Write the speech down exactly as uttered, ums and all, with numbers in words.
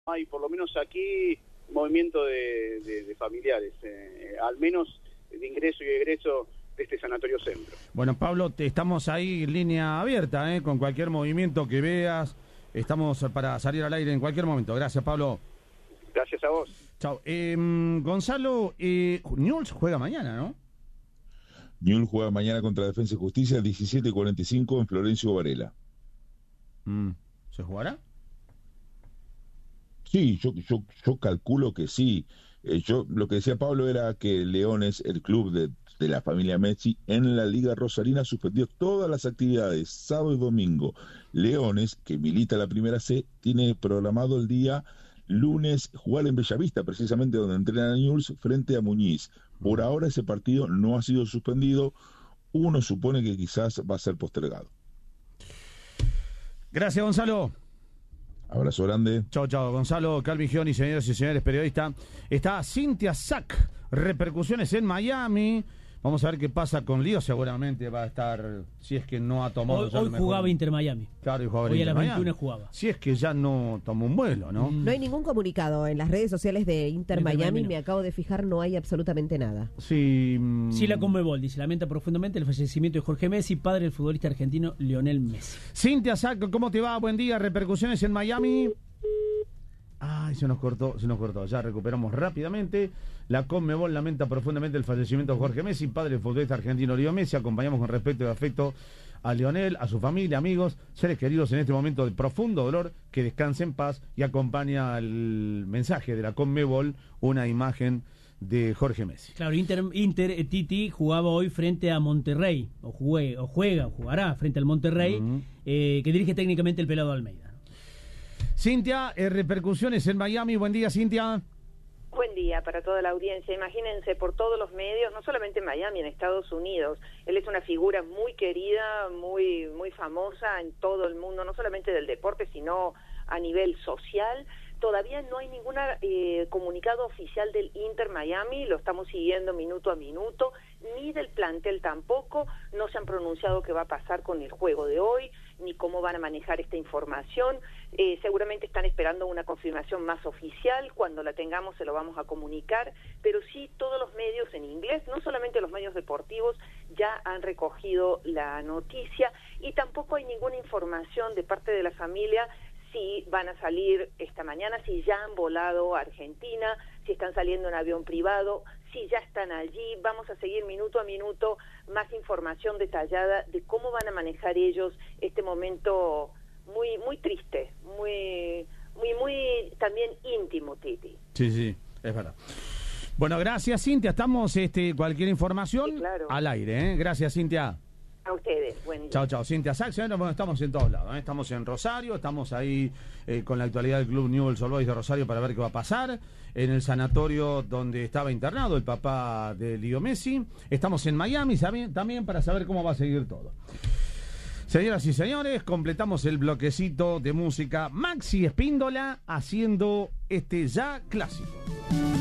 hay, por lo menos aquí, movimiento de, de, de familiares, eh, al menos de ingreso y egreso de este sanatorio centro. Bueno, Pablo, te estamos ahí en línea abierta, ¿eh? Con cualquier movimiento que veas, estamos para salir al aire en cualquier momento. Gracias, Pablo. Gracias a vos. Chao. Eh, Gonzalo, eh, Newell's juega mañana, ¿no? Newell's juega mañana contra Defensa y Justicia, diecisiete cuarenta y cinco en Florencio Varela. Mm. ¿Se jugará? Sí, yo, yo, yo calculo que sí. Eh, yo lo que decía Pablo era que Leones, el club de, de la familia Messi, en la Liga Rosarina suspendió todas las actividades, sábado y domingo. Leones, que milita la Primera C, tiene programado el día lunes jugar en Bellavista, precisamente donde entrena a Newell's, frente a Muñiz. Por ahora ese partido no ha sido suspendido. Uno supone que quizás va a ser postergado. Gracias, Gonzalo. Abrazo grande. Chao, chao. Gonzalo Calvi Gioni, señoras y señores, periodista. Está Cintia Sack, repercusiones en Miami. Vamos a ver qué pasa con Lío. Seguramente va a estar, si es que no ha tomado... Hoy, hoy jugaba Inter Miami. Claro, y jugaba hoy Inter a las Miami. veintiuna jugaba. Si es que ya no tomó un vuelo, ¿no? No hay ningún comunicado en las redes sociales de Inter, Inter Miami. Miami no. Me acabo de fijar, no hay absolutamente nada. Sí. Sí, la Conmebol dice, lamenta profundamente el fallecimiento de Jorge Messi, padre del futbolista argentino Lionel Messi. Cintia Sack, ¿cómo te va? Buen día. Repercusiones en Miami. Ay, se nos cortó, se nos cortó. Ya recuperamos rápidamente. La Conmebol lamenta profundamente el fallecimiento de Jorge Messi, padre del futbolista argentino Lionel Messi. Acompañamos con respeto y afecto a Lionel, a su familia, amigos, seres queridos en este momento de profundo dolor. Que descanse en paz. Y acompaña el mensaje de la Conmebol una imagen de Jorge Messi. Claro, Inter, Inter eh, Titi jugaba hoy frente a Monterrey, o, jugué, o juega, o jugará frente al Monterrey, uh-huh. eh, que dirige técnicamente el Pelado Almeida. Cintia, eh, repercusiones en Miami. Buen día, Cintia. Buen día para toda la audiencia. Imagínense, por todos los medios, no solamente en Miami, en Estados Unidos. Él es una figura muy querida, muy, muy famosa en todo el mundo, no solamente del deporte, sino a nivel social. Todavía no hay ningún eh, comunicado oficial del Inter Miami, lo estamos siguiendo minuto a minuto, ni del plantel tampoco. No se han pronunciado qué va a pasar con el juego de hoy, ni cómo van a manejar esta información. Eh, seguramente están esperando una confirmación más oficial. Cuando la tengamos se lo vamos a comunicar, pero sí todos los medios en inglés, no solamente los medios deportivos, ya han recogido la noticia, y tampoco hay ninguna información de parte de la familia si van a salir esta mañana, si ya han volado a Argentina, si están saliendo en avión privado, si ya están allí. Vamos a seguir minuto a minuto más información detallada de cómo van a manejar ellos este momento muy muy triste, muy muy muy también íntimo, Titi. Sí, sí, es verdad. Bueno, gracias, Cintia. Estamos, este, cualquier información, sí, claro, al aire, ¿eh? Gracias, Cintia. A ustedes, buen día. Chao, chao. Cintia Sack, bueno, estamos en todos lados, ¿eh? Estamos en Rosario, estamos ahí eh, con la actualidad del Club Newell's Old Boys de Rosario para ver qué va a pasar. En el sanatorio donde estaba internado el papá de Leo Messi. Estamos en Miami también, también para saber cómo va a seguir todo. Señoras y señores, completamos el bloquecito de música. Maxi Espíndola haciendo este ya clásico.